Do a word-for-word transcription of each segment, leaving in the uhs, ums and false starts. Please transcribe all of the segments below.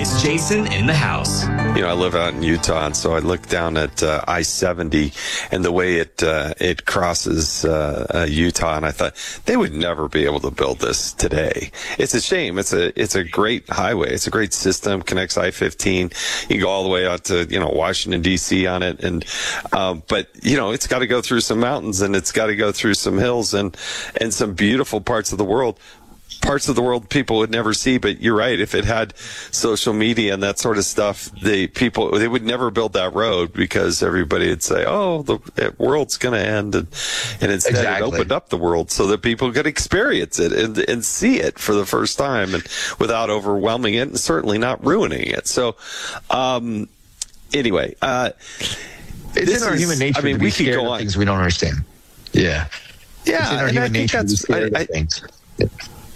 It's Jason in the house. You know, I live out in Utah, and so I look down at uh, I seventy and the way it uh, it crosses uh, uh, Utah, and I thought they would never be able to build this today. It's a shame. It's a it's a great highway. It's a great system. Connects I fifteen. You go all the way out to you know Washington D C on it, and uh, but you know it's got to go through some mountains, and it's got to go through some hills, and and some beautiful parts of the world. Parts of the world people would never see, but you're right. If it had social media and that sort of stuff, the people, they would never build that road because everybody would say, oh, the world's going to end. And, and instead exactly. it opened up the world so that people could experience it and, and see it for the first time and without overwhelming it and certainly not ruining it. So, um, anyway, uh, it's in our is, human nature I mean, to be we could scared go of on. things we don't understand. Yeah. Yeah. It's in our and human I think nature to be that's, scared I, of things. Yeah.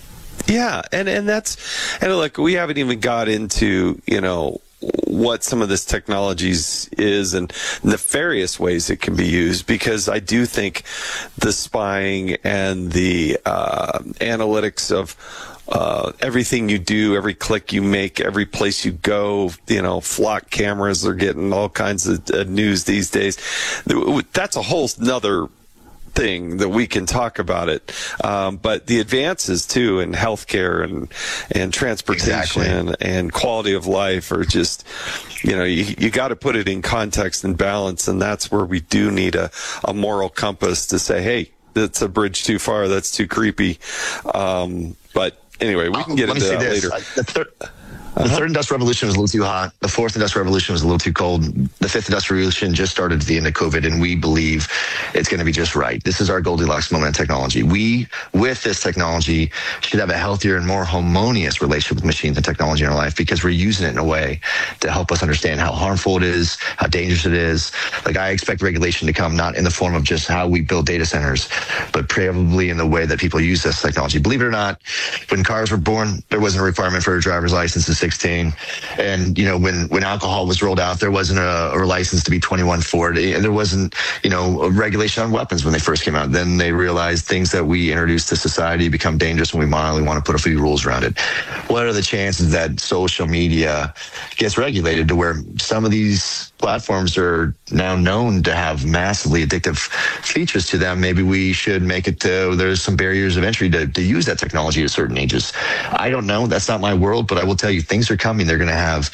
Yeah, and, and that's, and look, we haven't even got into, you know, what some of this technologies is and nefarious ways it can be used, because I do think the spying and the uh, analytics of uh, everything you do, every click you make, every place you go, you know, flock cameras are getting all kinds of uh, news these days. That's a whole nother thing that we can talk about it, um, but the advances too in healthcare and and transportation exactly. and quality of life are just, you know, you, you got to put it in context and balance, and that's where we do need a, a moral compass to say, hey, that's a bridge too far, that's too creepy. Um, but anyway, we can get uh, into that this. later. I, the third, The uh-huh. third industrial revolution was a little too hot. The fourth industrial revolution was a little too cold. The fifth industrial revolution just started at the end of COVID, and we believe it's going to be just right. This is our Goldilocks moment in technology. We, with this technology, should have a healthier and more harmonious relationship with machines and technology in our life, because we're using it in a way to help us understand how harmful it is, how dangerous it is. Like, I expect regulation to come not in the form of just how we build data centers, but probably in the way that people use this technology. Believe it or not, when cars were born, there wasn't a requirement for a driver's license in sixteen. And, you know, when, when alcohol was rolled out, there wasn't a, a license to be twenty-one for it. And there wasn't, you know, a regulation on weapons when they first came out. Then they realized things that we introduced to society become dangerous, and we mildly want to put a few rules around it. What are the chances that social media gets regulated to where some of these platforms are now known to have massively addictive features to them? Maybe we should make it to, there's some barriers of entry to, to use that technology at certain ages. I don't know. That's not my world, but I will tell you, things are coming. They're going to have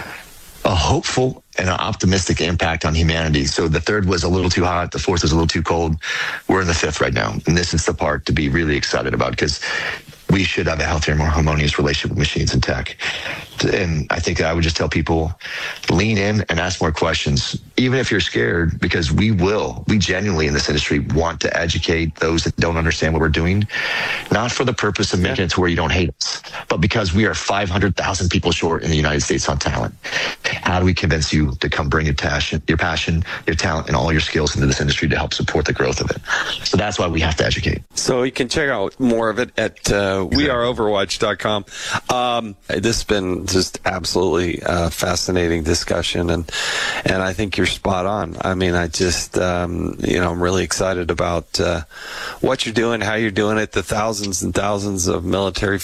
a hopeful and an optimistic impact on humanity. So the third was a little too hot. The fourth was a little too cold. We're in the fifth right now. And this is the part to be really excited about, because we should have a healthier, more harmonious relationship with machines and tech. And I think that I would just tell people, lean in and ask more questions, even if you're scared, because we will, we genuinely in this industry want to educate those that don't understand what we're doing, not for the purpose of making it to where you don't hate us, but because we are five hundred thousand people short in the United States on talent. How do we convince you to come bring your passion, your passion, your talent, and all your skills into this industry to help support the growth of it? So that's why we have to educate. So you can check out more of it at uh, we are overwatch dot com. Um, this has been just absolutely uh, fascinating discussion, and and I think you're spot on. I mean, I just um, you know I'm really excited about uh, what you're doing, how you're doing it, the thousands and thousands of military